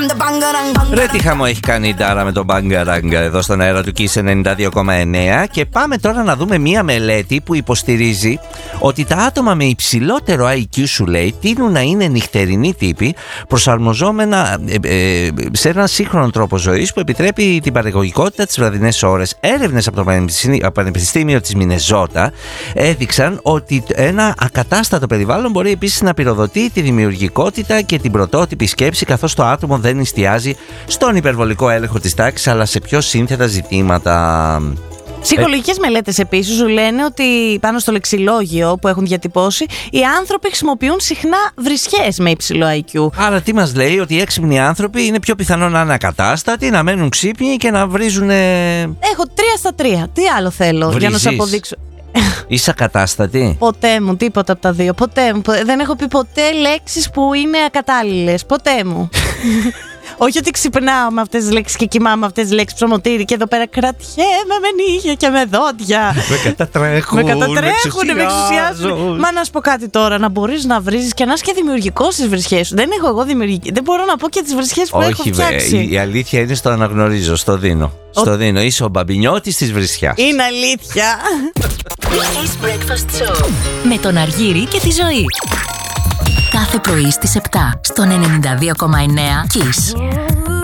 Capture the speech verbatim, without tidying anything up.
Ρε τι χαμό έχει κάνει η Ντάρα με τον Μπαγκαράγκα εδώ στον αέρα του Kiss ενενήντα δύο κόμμα εννέα. Και πάμε τώρα να δούμε μία μελέτη που υποστηρίζει ότι τα άτομα με υψηλότερο άι κιου, σου λέει, τείνουν να είναι νυχτερινοί τύποι, προσαρμοζόμενα ε, ε, σε έναν σύγχρονο τρόπο ζωής που επιτρέπει την παραγωγικότητα τις βραδινές ώρες. Έρευνες από το Πανεπιστήμιο, Πανεπιστήμιο της Μινεζότα έδειξαν ότι ένα ακατάστατο περιβάλλον μπορεί επίσης να πυροδοτεί τη δημιουργικότητα και την πρωτότυπη σκέψη, καθώς το άτομο δεν εστιάζει στον υπερβολικό έλεγχο της τάξης αλλά σε πιο σύνθετα ζητήματα. Ψυχολογικές ε... μελέτες επίσης σου λένε ότι πάνω στο λεξιλόγιο που έχουν διατυπώσει, οι άνθρωποι χρησιμοποιούν συχνά βρισχές με υψηλό άι κιου. Άρα τι μας λέει? Ότι οι έξυπνοι άνθρωποι είναι πιο πιθανό να είναι ακατάστατοι, να μένουν ξύπνοι και να βρίζουν. Έχω τρία στα τρία. Τι άλλο θέλω? Βρίζεις. Για να σου αποδείξω. Είσαι ακατάστατη? Ποτέ μου, τίποτα από τα δύο. Ποτέ μου. Δεν έχω πει ποτέ λέξεις που είναι ακατάλληλες. Ποτέ μου. Όχι ότι ξυπνάω με αυτές τις λέξεις και κοιμάμαι με αυτές τις λέξεις ψωμοτήρι και εδώ πέρα κρατιέμαι με νύχια και με δόντια. Με κατατρέχουν, με κατατρέχουν, με εξουσιάζουν. Μα να σου πω κάτι τώρα, να μπορείς να βρίζεις και να είσαι και δημιουργικός στις βρισχές σου. Δεν έχω εγώ δημιουργική. Δεν μπορώ να πω και τις βρισχές που όχι, έχω φτιάξει. Όχι, η αλήθεια είναι στο αναγνωρίζω, στο δίνω. Ο... Στο δίνω, είσαι ο μπαμπινιώτης της βρισιάς. Είναι αλήθεια. Kiss Breakfast Show με τον Αργύρη και τη Ζωή. Κάθε πρωί στις επτά στον ενενήντα δύο κόμμα εννέα Kiss.